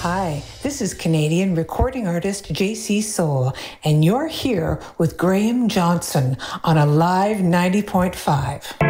Hi, this is Canadian recording artist JC Soul, and you're here with Graham Johnson on Alive 90.5.